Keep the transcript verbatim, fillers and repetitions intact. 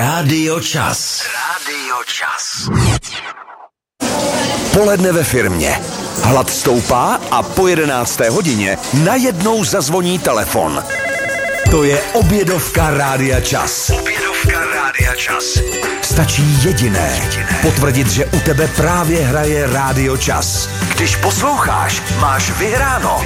Rádio Čas. Rádio Čas. Poledne ve firmě. Hlad stoupá a po jedenácté hodině najednou zazvoní telefon. To je obědovka Rádia Čas. Obědovka Rádia Čas. Stačí jediné. Potvrdit, že u tebe právě hraje Rádio Čas. Když posloucháš, máš vyhráno.